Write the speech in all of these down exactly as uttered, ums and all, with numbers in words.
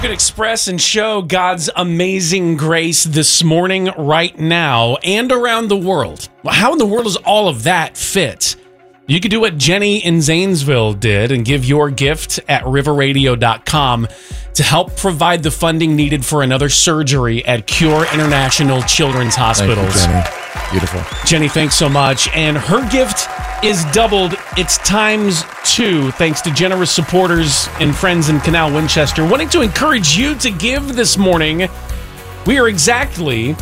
you can express and show God's amazing grace this morning, right now, and around the world. Well, how in the world does all of that fit? You could do what Jenny in Zanesville did and give your gift at river radio dot com to help provide the funding needed for another surgery at Cure International Children's Hospitals. Thank you, Jenny. Beautiful. Jenny, thanks so much. And her gift is doubled. It's times two, thanks to generous supporters and friends in Canal Winchester. Wanting to encourage you to give this morning. We are exactly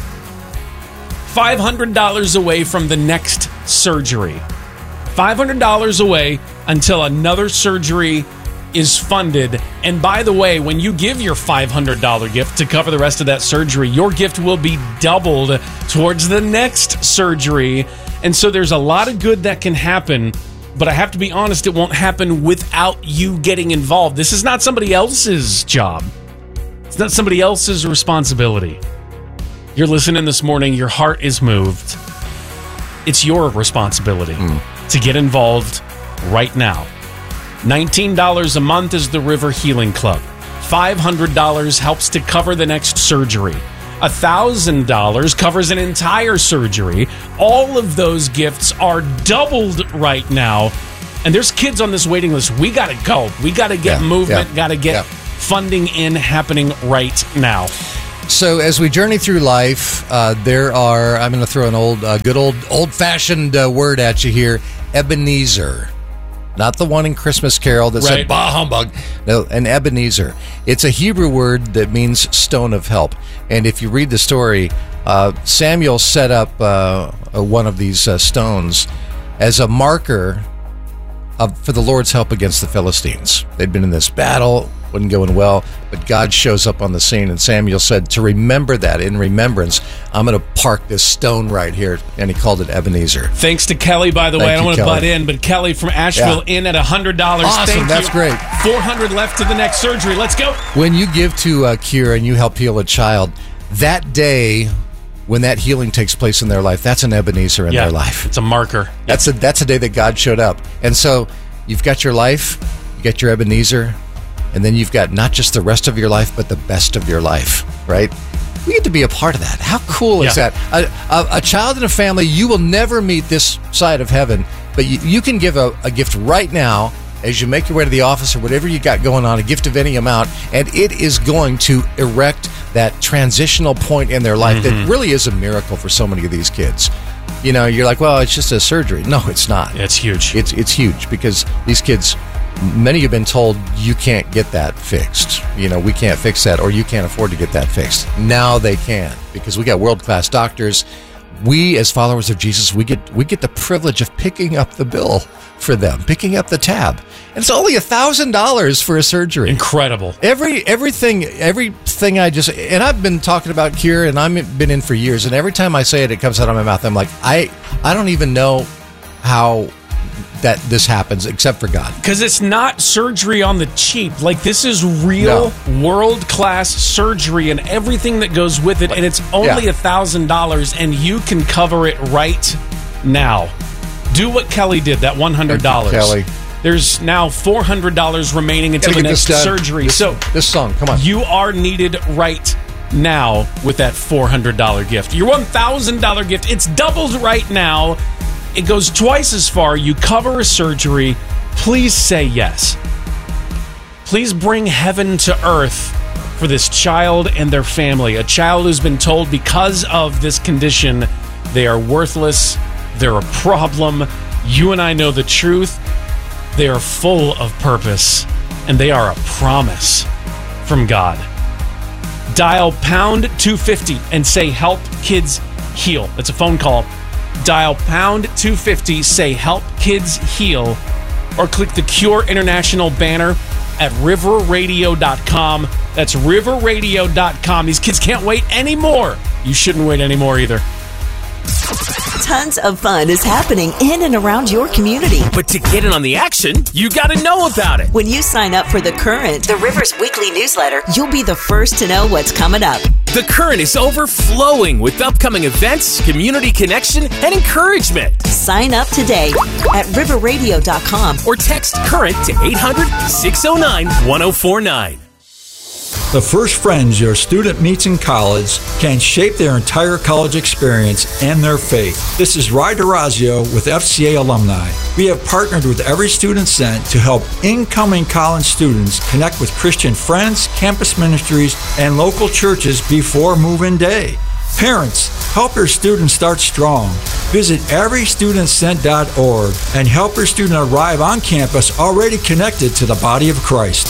five hundred dollars away from the next surgery. five hundred dollars away until another surgery is funded. And by the way, when you give your five hundred dollars gift to cover the rest of that surgery, your gift will be doubled towards the next surgery. And so there's a lot of good that can happen, but I have to be honest, it won't happen without you getting involved. This is not somebody else's job. It's not somebody else's responsibility. You're listening this morning, your heart is moved. It's your responsibility mm. to get involved right now. nineteen dollars a month is the River Healing Club. five hundred dollars helps to cover the next surgery. one thousand dollars covers an entire surgery. All of those gifts are doubled right now. And there's kids on this waiting list. We got to go. We got to get yeah, movement, yeah, got to get yeah. funding in happening right now. So as we journey through life, uh, there are, I'm going to throw an old, uh, good old, old-fashioned uh, word at you here, Ebenezer. Not the one in Christmas Carol that right. said, bah humbug. No, an Ebenezer. It's a Hebrew word that means stone of help. And if you read the story, uh, Samuel set up uh, one of these uh, stones as a marker of, for the Lord's help against the Philistines. They'd been in this battle, wasn't going well, but God shows up on the scene, and Samuel said, to remember that, in remembrance, I'm going to park this stone right here, and he called it Ebenezer. Thanks to Kelly, by the Thank way. I don't you, want to Kelly. butt in, but Kelly from Asheville yeah. in at one hundred dollars. Awesome, Thank that's you. great. four hundred dollars left to the next surgery. Let's go. When you give to uh, Cure and you help heal a child, that day when that healing takes place in their life, that's an Ebenezer in yeah, their life. It's a marker. That's a that's a day that God showed up. And so you've got your life, you got your Ebenezer, and then you've got not just the rest of your life, but the best of your life, right? We get to be a part of that. How cool is yeah. that? A, a, a child in a family, you will never meet this side of heaven, but you, you can give a, a gift right now as you make your way to the office or whatever you got going on, a gift of any amount, and it is going to erect that transitional point in their life mm-hmm. that really is a miracle for so many of these kids. You know, you're like, well, it's just a surgery. No, it's not. It's huge. It's it's huge because these kids, many have been told you can't get that fixed. You know, we can't fix that, or you can't afford to get that fixed. Now they can, because we got world-class doctors. We, as followers of Jesus, we get we get the privilege of picking up the bill for them, picking up the tab. And it's only a thousand dollars for a surgery. Incredible. Every everything everything I just and I've been talking about Cure, and I've been in for years, and every time I say it, it comes out of my mouth. I'm like, I I don't even know how that this happens except for God. Because it's not surgery on the cheap. Like, this is real no. world-class surgery and everything that goes with it, and it's only a thousand dollars, and you can cover it right now. Do what Kelly did, that one hundred dollars. Kelly. There's now four hundred dollars remaining until the next surgery. This, so this song, come on. You are needed right now with that four hundred dollars gift. Your one thousand dollars gift, it's doubled right now. It goes twice as far. You cover a surgery. Please say yes. Please bring heaven to earth for this child and their family. A child who's been told because of this condition they are worthless, they're a problem. You and I know the truth. They are full of purpose, and they are a promise from God. Dial pound two fifty and say, help kids heal. That's a phone call. Dial pound two fifty, say help kids heal, or click the Cure International banner at river radio dot com. That's river radio dot com. These kids can't wait anymore. You shouldn't wait anymore either. Tons of fun is happening in and around your community. But to get in on the action, you got to know about it. When you sign up for The Current, the River's weekly newsletter, you'll be the first to know what's coming up. The Current is overflowing with upcoming events, community connection, and encouragement. Sign up today at river radio dot com or text CURRENT to eight hundred, six oh nine, one oh four nine. The first friends your student meets in college can shape their entire college experience and their faith. This is Ry DeRazio with F C A Alumni. We have partnered with Every Student Sent to help incoming college students connect with Christian friends, campus ministries, and local churches before move-in day. Parents, help your students start strong. Visit every student sent dot org and help your student arrive on campus already connected to the body of Christ.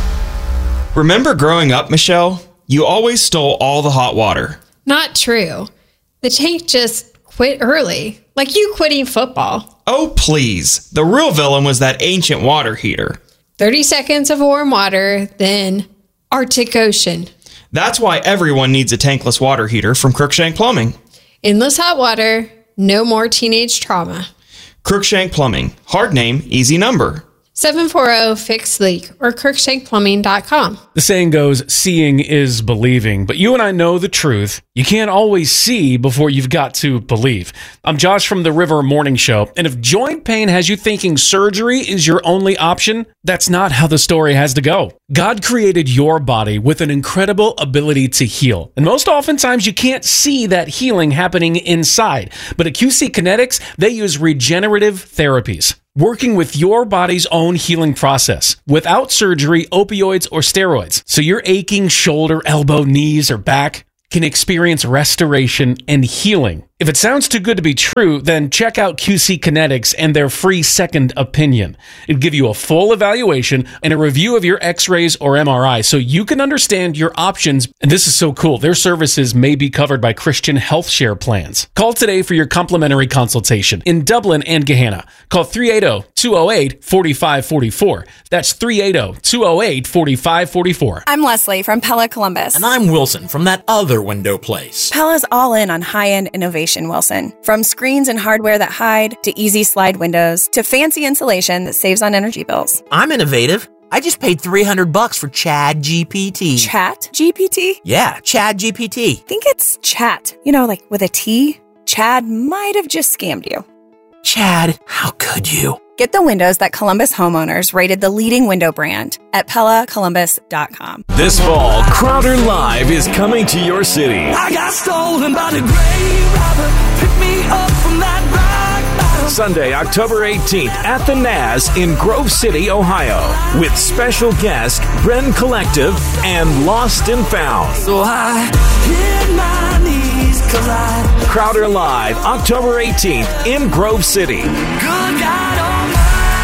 Remember growing up, Michelle? You always stole all the hot water. Not true. The tank just quit early, like you quitting football. Oh, please. The real villain was that ancient water heater. thirty seconds of warm water, then Arctic Ocean. That's why everyone needs a tankless water heater from Crookshank Plumbing. Endless hot water, no more teenage trauma. Crookshank Plumbing. Hard name, easy number. seven four zero, fix leak or crookshank plumbing dot com. The saying goes, seeing is believing, but you and I know the truth. You can't always see before you've got to believe. I'm Josh from the River Morning Show, and if joint pain has you thinking surgery is your only option, that's not how the story has to go. God created your body with an incredible ability to heal, and most oftentimes you can't see that healing happening inside. But at Q C Kinetics, they use regenerative therapies, working with your body's own healing process without surgery, opioids, or steroids. So your aching shoulder, elbow, knees, or back can experience restoration and healing. If it sounds too good to be true, then check out Q C Kinetics and their free second opinion. It'll give you a full evaluation and a review of your x-rays or M R I so you can understand your options. And this is so cool. Their services may be covered by Christian Health Share plans. Call today for your complimentary consultation in Dublin and Gahanna. Call three eight zero, two zero eight, four five four four. That's three eight zero, two zero eight, four five four four. I'm Leslie from Pella Columbus. And I'm Wilson from that other window place. Pella's all in on high-end innovation, Wilson. From screens and hardware that hide, to easy slide windows, to fancy insulation that saves on energy bills. I'm innovative. I just paid three hundred bucks for Chad G P T. Chat G P T? Yeah, Chad G P T. I think it's chat. You know, like with a T. Chad might have just scammed you. Chad, how could you? Get the windows that Columbus homeowners rated the leading window brand at Pella Columbus dot com. This fall, Crowder Live is coming to your city. I got stolen by the grave robber. Pick me up from that rock bottom. Sunday, October eighteenth at the N A S in Grove City, Ohio, with special guest Bren Collective and Lost and Found. So I hit my knees 'cause I Crowder Live, October eighteenth in Grove City. Good God Almighty.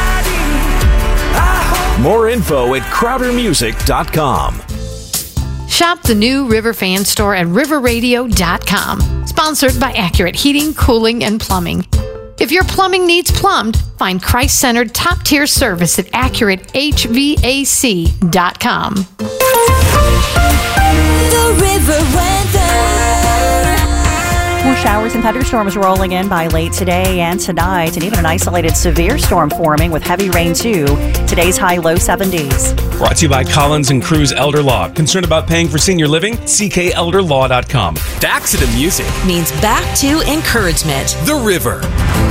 More info at crowder music dot com. Shop the new River Fan Store at river radio dot com. Sponsored by Accurate Heating, Cooling, and Plumbing. If your plumbing needs plumbed, find Christ-centered top-tier service at accurate h v a c dot com. The River Weather. More showers and thunderstorms rolling in by late today and tonight, and even an isolated severe storm forming with heavy rain too. Today's high low seventies. Brought to you by Collins and Cruz Elder Law. Concerned about paying for senior living? c k elder law dot com. Back to the music. Means back to encouragement. The River.